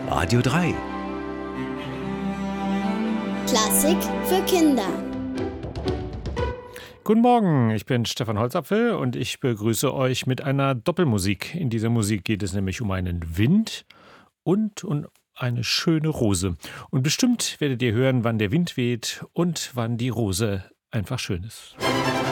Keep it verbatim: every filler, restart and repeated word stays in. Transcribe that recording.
Radio drei. Klassik für Kinder. Guten Morgen, ich bin Stefan Holzapfel und ich begrüße euch mit einer Doppelmusik. In dieser Musik geht es nämlich um einen Wind und um eine schöne Rose. Und bestimmt werdet ihr hören, wann der Wind weht und wann die Rose einfach schön ist.